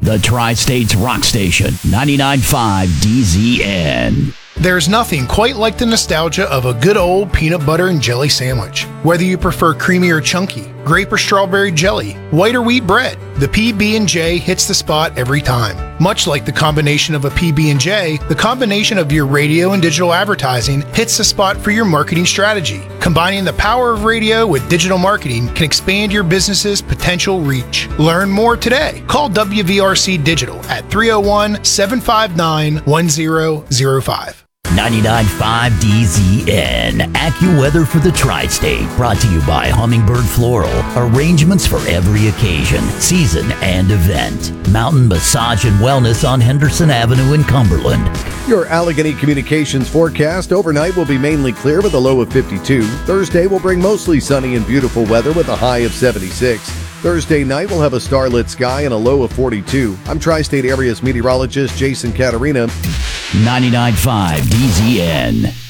The Tri-States Rock Station, 99.5 DZN. There's nothing quite like the nostalgia of a good old peanut butter and jelly sandwich. Whether you prefer creamy or chunky, grape or strawberry jelly, white or wheat bread, the PB&J hits the spot every time. Much like the combination of a PB&J, the combination of your radio and digital advertising hits the spot for your marketing strategy. Combining the power of radio with digital marketing can expand your business's potential reach. Learn more today. Call WVRC Digital at 301-759-1005. 99.5 DZN. AccuWeather for the Tri-State. Brought to you by Hummingbird Floral. Arrangements for every occasion, season, and event. Mountain Massage and Wellness on Henderson Avenue in Cumberland. Your Allegheny Communications forecast overnight will be mainly clear with a low of 52. Thursday will bring mostly sunny and beautiful weather with a high of 76. Thursday night will have a starlit sky and a low of 42. I'm Tri-State Area's meteorologist Jason Caterina. 99.5 DZN.